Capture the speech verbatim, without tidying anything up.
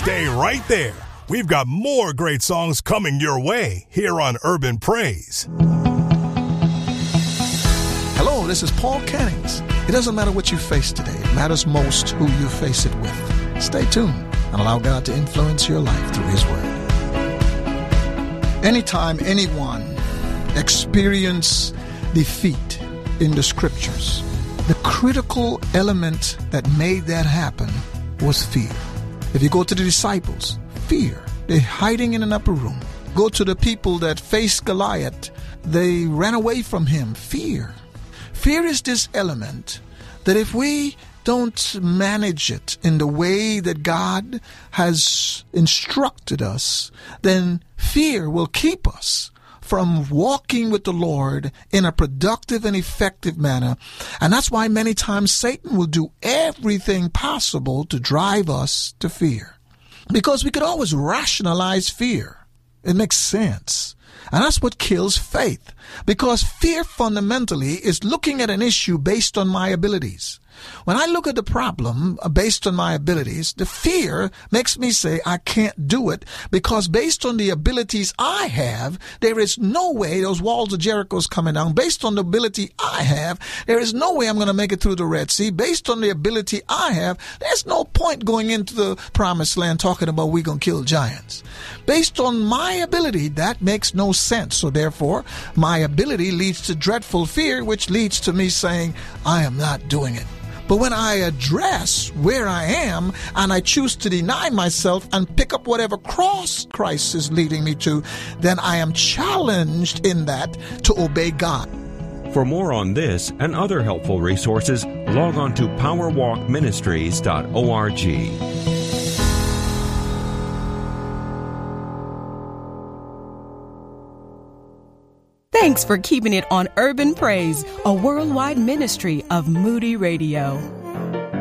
Stay right there. We've got more great songs coming your way here on Urban Praise. Hello, this is Paul Cannings. It doesn't matter what you face today. It matters most who you face it with. Stay tuned and allow God to influence your life through His Word. Anytime anyone experience defeat in the Scriptures, the critical element that made that happen was fear. If you go to the disciples, fear. They're hiding in an upper room. Go to the people that faced Goliath. They ran away from him. Fear. Fear is this element that if we don't manage it in the way that God has instructed us, then fear will keep us from walking with the Lord in a productive and effective manner. And that's why many times Satan will do everything possible to drive us to fear. Because we could always rationalize fear. It makes sense. And that's what kills faith. Because fear fundamentally is looking at an issue based on my abilities. When I look at the problem based on my abilities, the fear makes me say I can't do it, because based on the abilities I have, there is no way those walls of Jericho is coming down. Based on the ability I have, there is no way I'm going to make it through the Red Sea. Based on the ability I have, there's no point going into the promised land talking about we're going to kill giants. Based on my ability, that makes no sense. So therefore, my ability leads to dreadful fear, which leads to me saying, I am not doing it. But when I address where I am and I choose to deny myself and pick up whatever cross Christ is leading me to, then I am challenged in that to obey God. For more on this and other helpful resources, log on to power walk ministries dot org. Thanks for keeping it on Urban Praise, a worldwide ministry of Moody Radio.